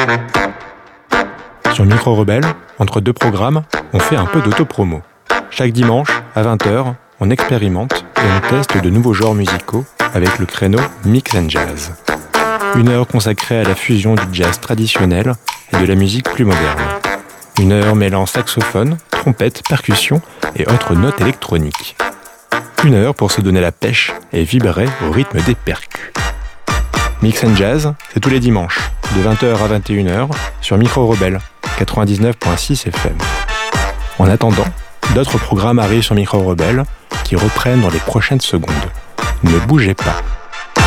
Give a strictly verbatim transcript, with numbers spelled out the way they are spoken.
Sur Micro Rebelle, entre deux programmes, on fait un peu d'auto-promo. Chaque dimanche, à vingt heures, on expérimente et on teste de nouveaux genres musicaux avec le créneau Mix and Jazz. Une heure consacrée à la fusion du jazz traditionnel et de la musique plus moderne. Une heure mêlant saxophone, trompette, percussion et autres notes électroniques. Une heure pour se donner la pêche et vibrer au rythme des percus. Mix and Jazz, c'est tous les dimanches, de vingt heures à vingt et une heures, sur Micro Rebelle, quatre-vingt-dix-neuf virgule six F M. En attendant, d'autres programmes arrivent sur Micro Rebelle qui reprennent dans les prochaines secondes. Ne bougez pas.